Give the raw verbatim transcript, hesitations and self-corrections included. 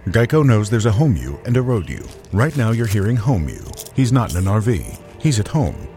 Geico knows there's a home you and a road you. Right now you're hearing home you. He's not in an R V. He's at home.